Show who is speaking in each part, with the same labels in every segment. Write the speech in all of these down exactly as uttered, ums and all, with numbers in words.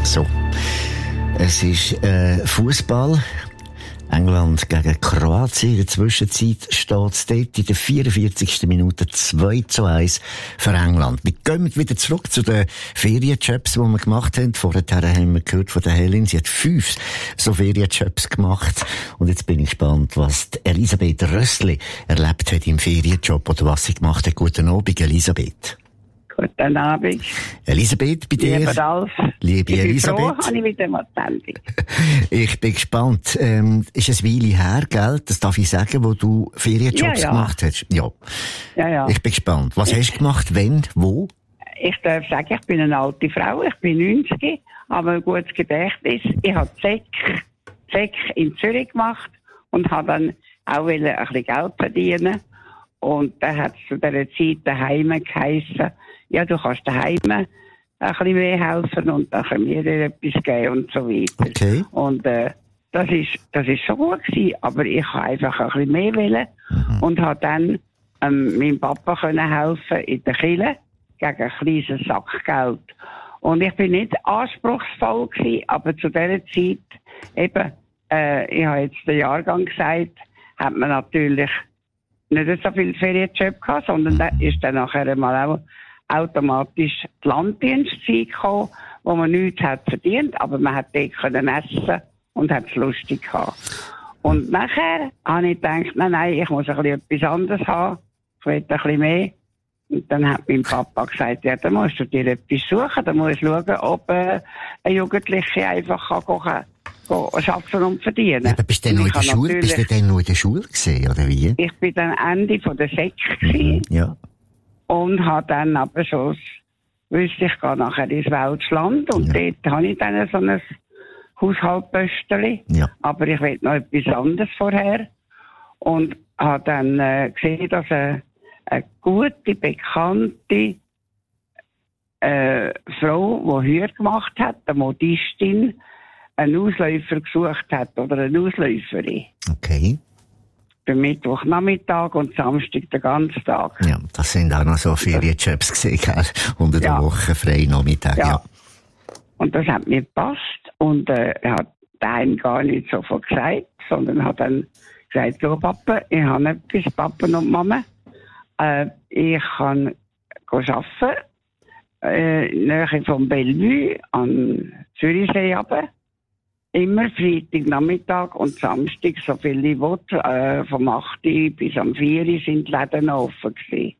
Speaker 1: So. Es ist äh, Fußball. England gegen Kroatien. In der Zwischenzeit steht es dort in der vierundvierzigsten Minute zwei zu eins für England. Wir gehen wieder zurück zu den Ferienjobs, die wir gemacht haben. Vorher haben wir gehört von der Helen, sie hat fünf so Ferienjobs gemacht. Und jetzt bin ich gespannt, was Elisabeth Rössli erlebt hat im Ferienjob oder was sie gemacht hat. Guten Abend, Elisabeth.
Speaker 2: Guten Abend.
Speaker 1: Elisabeth, bei dir.
Speaker 2: Lieber Ralf.
Speaker 1: Liebe
Speaker 2: ich
Speaker 1: Elisabeth.
Speaker 2: Bin froh, habe ich wieder mal die Sendung.
Speaker 1: Ich bin gespannt. Ähm, ist es eine Weile her, gell? Das darf ich sagen, wo du Ferienjobs
Speaker 2: ja, ja.
Speaker 1: gemacht hast? Ja.
Speaker 2: Ja, ja.
Speaker 1: Ich bin gespannt. Was ich, hast du gemacht? Wenn? Wo?
Speaker 2: Ich darf sagen, ich bin eine alte Frau. Ich bin neunzig, aber ein gutes Gedächtnis. Ich habe Z E C, Z E C in Zürich gemacht und habe dann auch ein bisschen Geld verdienen. Und dann hat es zu dieser Zeit daheim geheissen, ja, du kannst daheim ein bisschen mehr helfen und dann können wir dir etwas geben und so weiter.
Speaker 1: Okay.
Speaker 2: Und äh, das ist das ist schon gut gewesen, aber ich habe einfach ein bisschen mehr wollen mhm. und habe dann ähm, meinem Papa können helfen in der Kirche gegen ein kleines Sackgeld. Und ich bin nicht anspruchsvoll gewesen, aber zu dieser Zeit eben, äh, ich habe jetzt den Jahrgang gesagt, hat man natürlich nicht so viel Ferienjob gehabt, sondern da ist dann nachher mal auch automatisch die Landdienstzeit gekommen, wo man nichts hat verdient, aber man hat dort können essen und hat es lustig gehabt. Und nachher habe ich gedacht, nein, nein, ich muss ein bisschen etwas anderes haben. Ich will ein bisschen mehr. Und dann hat mein Papa gesagt, ja, dann musst du dir etwas suchen. Dann musst du schauen, ob äh, ein Jugendlicher einfach kann gehen, gehen, arbeiten und verdienen.
Speaker 1: Ja, aber bist du denn noch in der Schule? Bist du denn noch in der Schule gewesen, oder wie?
Speaker 2: Ich bin dann Ende von der S E C gewesen.
Speaker 1: Mhm, ja.
Speaker 2: Und habe dann aber schon, wusste ich, gehe nachher ins Welschland. Und ja. dort habe ich dann so ein Haushaltpöstchen. Ja. Aber ich will noch etwas anderes vorher. Und habe dann äh, gesehen, dass eine, eine gute, bekannte äh, Frau, die Hüte gemacht hat, eine Modistin, einen Ausläufer gesucht hat oder eine Ausläuferin.
Speaker 1: Okay.
Speaker 2: Für Mittwochnachmittag und Samstag den ganzen Tag.
Speaker 1: Ja, das sind auch noch so Ferienjobs gesehen, gell? Unter der ja. Woche, frei Nachmittag, ja. ja.
Speaker 2: Und das hat mir gepasst. Und äh, er hat daheim gar nicht sofort gesagt, sondern hat dann gesagt, so Papa, ich habe etwas, Papa und Mama. Äh, ich kann arbeiten, äh, nahe vom Bellevue an Zürichsee runter. Immer Freitag Nachmittag und Samstag, so viel ich will, äh, vom acht bis am vier sind die Läden offen gewesen.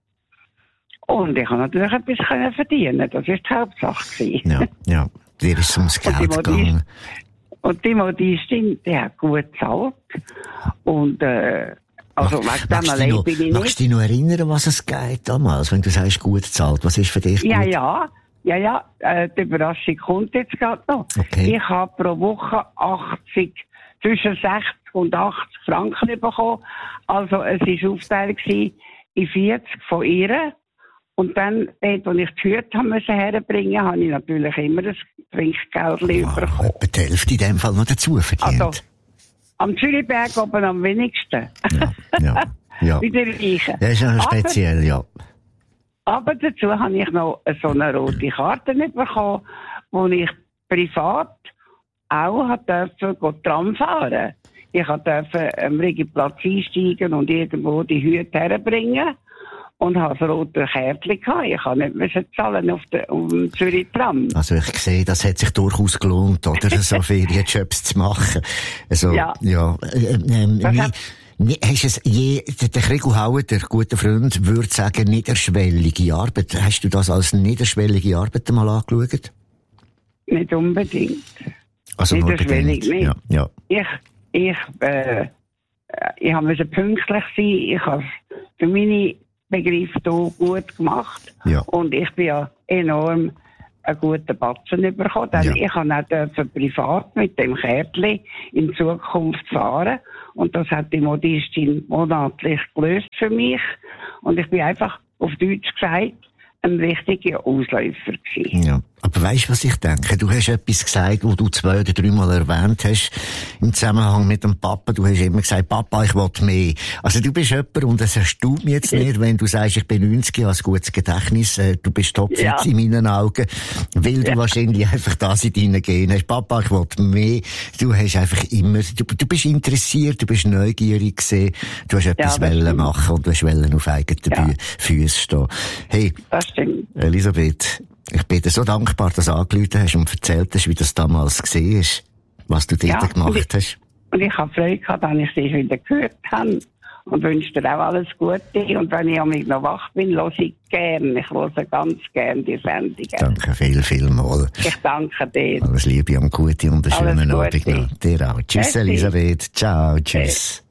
Speaker 2: Und ich konnte natürlich etwas können verdienen, das war die Hauptsache.
Speaker 1: Ja, ja, dir ist ums Geld gegangen.
Speaker 2: Und die Modistin, die hat gut gezahlt. Und, äh, also,
Speaker 1: Mach,
Speaker 2: wegen dem allein bin ich nicht.
Speaker 1: Magst du dich noch erinnern, was es geht damals, wenn du sagst, gut gezahlt? Was ist für dich gut?
Speaker 2: Ja, ja. Ja, ja, äh, die Überraschung kommt jetzt gerade noch.
Speaker 1: Okay.
Speaker 2: Ich habe pro Woche achtzig, zwischen sechzig und achtzig Franken bekommen. Also es war aufgeteilt in vierzig von ihr. Und dann, dort, wo ich die Hüte haben müssen herbringen, habe ich natürlich immer das Trinkgeld
Speaker 1: wow,
Speaker 2: bekommen.
Speaker 1: Etwa die Hälfte in dem Fall noch dazu verdient.
Speaker 2: Also, am Zürichberg oben am wenigsten.
Speaker 1: Ja, ja, ja.
Speaker 2: Wie der Reichen.
Speaker 1: Das ist ja speziell, ja.
Speaker 2: Aber dazu habe ich noch so eine rote Karte bekommen, wo ich privat auch durfte Tram fahren. Ich durfte am Rigiplatz einsteigen und irgendwo die Hüte herbringen und hatte ein rotes Kärtchen gehabt. Ich konnte nicht zahlen auf der um Zürich-Tram.
Speaker 1: Also ich sehe, das hat sich durchaus gelohnt, oder? So Ferienjobs zu machen. Also, ja. ja äh, äh, Hast es je, der Gregor Hauer, der gute Freund, würde sagen, niederschwellige Arbeit. Hast du das als niederschwellige Arbeit einmal angeschaut?
Speaker 2: Nicht unbedingt.
Speaker 1: Also
Speaker 2: niederschwellig nicht.
Speaker 1: Ja, ja.
Speaker 2: Ich, ich, äh, ich musste pünktlich sein. Ich habe für meine Begriffe hier gut gemacht.
Speaker 1: Ja.
Speaker 2: Und ich bin ja enorm einen guten Batzen bekommen. Denn ja. ich kann auch privat mit dem Kärtchen in Zukunft fahren. Und das hat die Modistin monatlich gelöst für mich. Und ich bin einfach, auf Deutsch gesagt, ein richtiger Ausläufer gewesen.
Speaker 1: Ja. Aber weisst du, was ich denke? Du hast etwas gesagt, wo du zwei oder dreimal erwähnt hast, im Zusammenhang mit dem Papa. Du hast immer gesagt, Papa, ich will mehr. Also du bist jemand, und es erstaunt mich jetzt nicht, wenn du sagst, ich bin neunzig, ich habe ein gutes Gedächtnis, du bist topfit ja. in meinen Augen, weil du ja. wahrscheinlich einfach das in deinen Genen hast. Papa, ich will mehr. Du hast einfach immer, du, du bist interessiert, du bist neugierig gewesen, du hast etwas ja, wollen machen und du hast wollen auf eigenen ja. Füßen stehen. Hey,
Speaker 2: das stimmt.
Speaker 1: Elisabeth, ich bin dir so dankbar, dass du angerufen hast und erzählt hast, wie das damals gesehen ist, was du dort ja, gemacht
Speaker 2: ich,
Speaker 1: hast.
Speaker 2: Und ich habe Freude gehabt, dass ich dich wieder gehört habe. Und wünsche dir auch alles Gute. Und wenn ich am Abend noch wach bin, höre ich gerne. Ich höre ganz gerne die Sendungen.
Speaker 1: Danke viel, viel mal.
Speaker 2: Ich danke dir.
Speaker 1: Alles Liebe und Gute und einen schönen Abend noch. Dir auch. Tschüss, Elisabeth. Ciao, tschüss.